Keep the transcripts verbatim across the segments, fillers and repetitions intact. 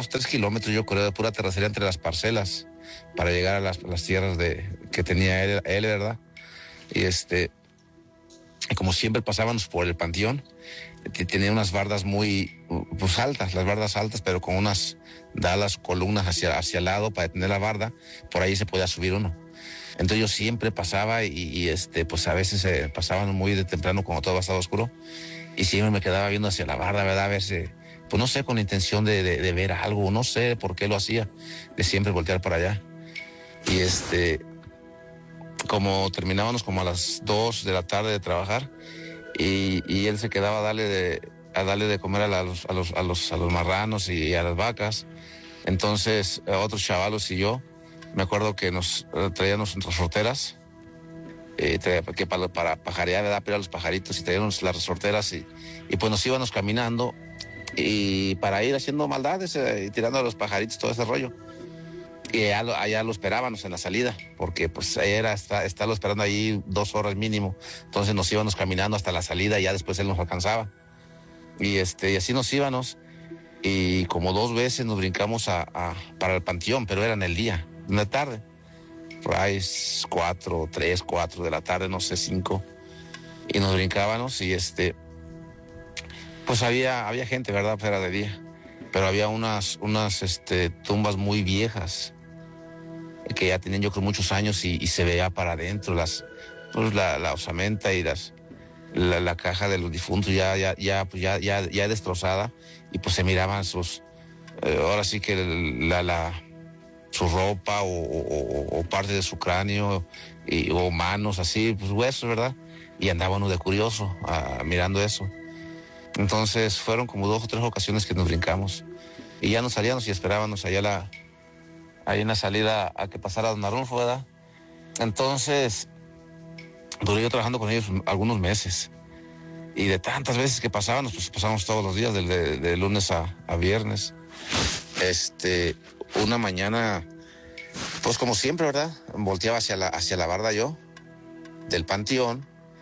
unos tres kilómetros, yo creo, de pura terracería entre las parcelas para llegar a las, las tierras de, que tenía él, él, ¿verdad? Y este, como siempre pasábamos por el panteón, tenía unas bardas muy, pues altas, las bardas altas, pero con unas dadas columnas hacia, hacia el lado para detener la barda, por ahí se podía subir uno. Entonces yo siempre pasaba y, y este, pues a veces eh, pasaban muy de temprano cuando todo estaba oscuro y siempre me quedaba viendo hacia la barda, ¿verdad? A ver si, pues no sé, con la intención de, de, de ver algo, no sé por qué lo hacía, de siempre voltear para allá. Y este, como terminábamos como a las dos de la tarde de trabajar y, y él se quedaba a darle de, a darle de comer a, la, a, los, a, los, a, los, a los marranos y a las vacas. Entonces otros chavalos y yo, me acuerdo que nos uh, traíamos nuestras resorteras, eh, traía, que para, para pajarear, ¿verdad? Pero a los pajaritos y traíamos las resorteras y, y pues nos íbamos caminando y para ir haciendo maldades eh, y tirando a los pajaritos, todo ese rollo. Y allá lo, allá lo esperábamos en la salida, porque pues era está, estarlo esperando ahí dos horas mínimo. Entonces nos íbamos caminando hasta la salida y ya después él nos alcanzaba. Y, este, y así nos íbamos. Y como dos veces nos brincamos a, a, para el panteón, pero era en el día, en la tarde. Por ahí cuatro, tres, cuatro de la tarde, no sé, cinco. Y nos brincábamos y este, pues había, había gente, ¿verdad? Pues era de día. Pero había unas, unas este, tumbas muy viejas que ya tenían yo creo muchos años y, y se veía para adentro las, pues la, la osamenta y las, la, la caja de los difuntos ya, ya, ya, pues ya, ya, ya destrozada y pues se miraban sus, eh, ahora sí que la, la, su ropa o, o, o parte de su cráneo y, o manos así, pues huesos, ¿verdad? Y andaba uno de curioso uh, mirando eso. Entonces fueron como dos o tres ocasiones que nos brincamos y ya nos salíamos y esperábamos allá la, ahí en la salida a que pasara Don Arnulfo, ¿verdad? Entonces duré yo trabajando con ellos algunos meses y de tantas veces que pasábamos, pues pasamos todos los días, de, de, de lunes a, a viernes. Este, una mañana, pues como siempre, ¿verdad? Volteaba hacia la, hacia la barda yo, del panteón,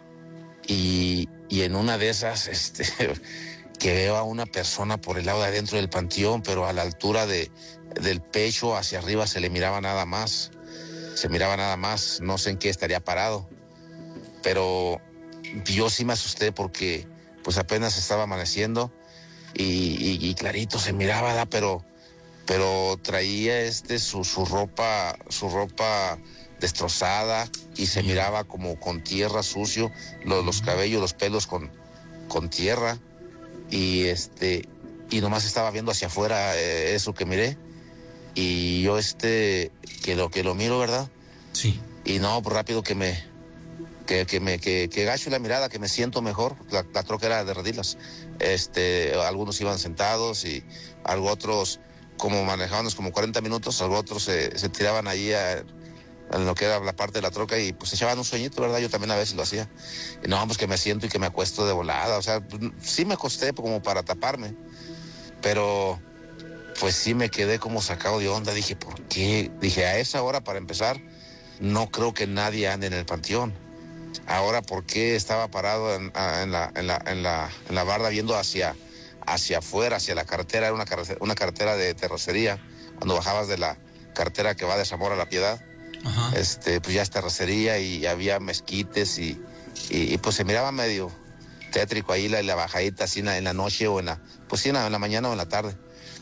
y, y en una de esas, este, que veo a una persona por el lado de adentro del panteón, pero a la altura de, del pecho hacia arriba se le miraba nada más, se miraba nada más, no sé en qué estaría parado, pero yo sí me asusté porque pues apenas estaba amaneciendo y, y, y clarito se miraba, ¿verdad? pero pero traía este su, su ropa, su ropa destrozada y se miraba como con tierra, sucio, los, los cabellos, los pelos con, con tierra y este y nomás estaba viendo hacia afuera eh, eso que miré y yo este que lo que lo miro, ¿verdad? Sí. Y no, pues rápido que me que, que me que, que gacho la mirada, que me siento mejor. La, la troca era de redilas. Este, algunos iban sentados y algo otros, como manejábamos como cuarenta minutos, algo otros se, se tiraban ahí a, en lo que era la parte de la troca y pues echaban un sueñito, ¿verdad? Yo también a veces lo hacía. Y no, pues que me siento y que me acuesto de volada. O sea, sí me acosté como para taparme, pero pues sí me quedé como sacado de onda. Dije, ¿por qué? Dije, a esa hora, para empezar, no creo que nadie ande en el panteón. Ahora, ¿por qué estaba parado en, en, la, en, la, en, la, en la barda viendo hacia, hacia afuera, hacia la carretera? Era una carretera, una carretera de terracería. Cuando bajabas de la carretera que va de Zamora a La Piedad, Ajá. este, pues ya es terracería y había mezquites y, y, y pues se miraba medio tétrico ahí la, la bajadita así en la, en la noche o en la, pues sí, en la, en la mañana o en la tarde.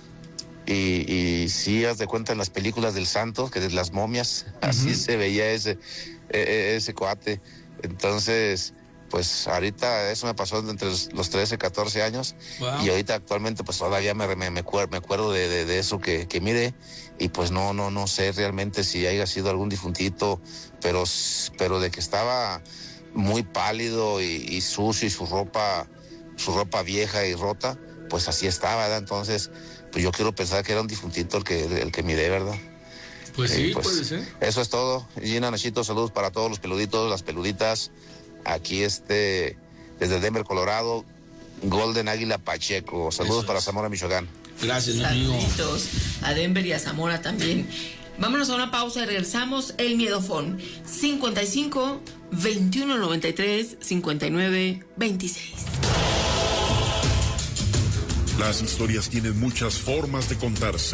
Y, y sí, haz de cuenta en las películas del santo, que de las momias, uh-huh. así se veía ese, ese, ese cuate. Entonces, pues ahorita eso me pasó entre los, los trece, catorce años. Wow. Y ahorita actualmente pues todavía me, me, me, acuerdo, me acuerdo de, de, de eso que, que mire. Y pues no, no, no sé realmente si haya sido algún difuntito, pero, pero de que estaba muy pálido y, y sucio y su ropa, su ropa vieja y rota, pues así estaba, ¿verdad? Entonces, pues yo quiero pensar que era un difuntito el que, el que miré, ¿verdad? Pues sí, pues, puede ser. Eso es todo. Gina, Nachito, saludos para todos los peluditos, las peluditas. Aquí este, desde Denver, Colorado, Golden Águila Pacheco. Saludos para Zamora, Michoacán. Gracias, mi amigo. Saluditos a Denver y a Zamora también. Vámonos a una pausa y regresamos. El Miedofón, cincuenta y cinco, veintiuno noventa y tres, cincuenta y nueve veintiséis. Las historias tienen muchas formas de contarse.